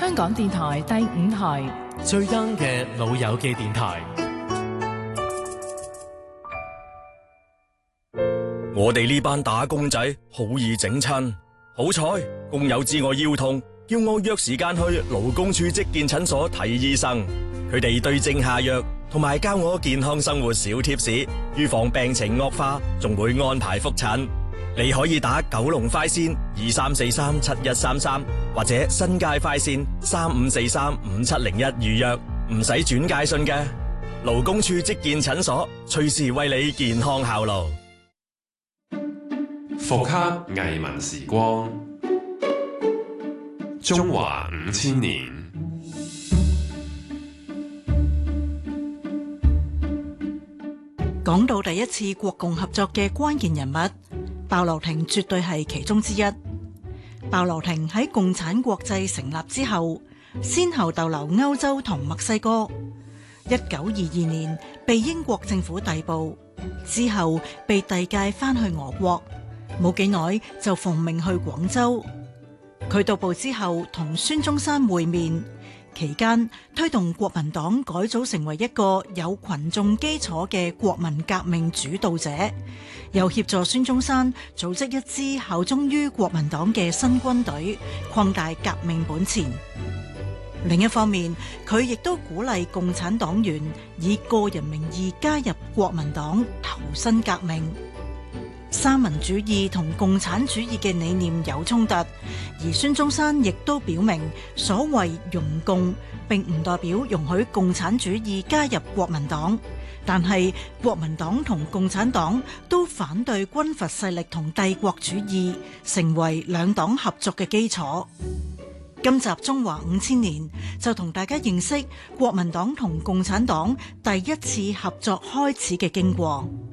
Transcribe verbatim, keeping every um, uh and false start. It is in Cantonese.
香港電台第五台最 young 嘅老友記電台。 我哋呢班打工仔好易整親，好彩工友知我腰痛，叫我約時間去勞工處職健診所睇醫生。佢哋對症下藥，同埋教我健康生活小貼士，預防病情惡化，仲會安排覆診。你可以打九龍快線二三四三七一三三，或者新界快線三五四三五七零一預約，唔使轉介信嘅。勞工處職健診所，隨時為你健康效勞。 復刻藝文時光，中華五千年。 講到第一次國共合作嘅關鍵人物，鮑羅廷絕對係其中之一。鮑羅廷喺共產國際成立之後，先後逗留歐洲同墨西哥。一九二二年被英國政府逮捕，之後被遞解返去俄國，冇幾耐就奉命去廣州。佢到埗之後同孫中山會面，期間推動國民黨改組成為一個有群眾基礎嘅國民革命主導者，又協助孫中山組織一支效忠於國民黨嘅新軍隊，擴大革命本錢。另一方面，佢亦都鼓勵共產黨員以個人名義加入國民黨，投身革命。三民主義同共產主義嘅理念有衝突，而孫中山亦都表明，所謂容共並唔代表容許共產主義加入國民黨，但係國民黨同共產黨都反對軍閥勢力同帝國主義，成為兩黨合作嘅基礎。今集中華五千年就同大家認識國民黨同共產黨第一次合作開始嘅經過。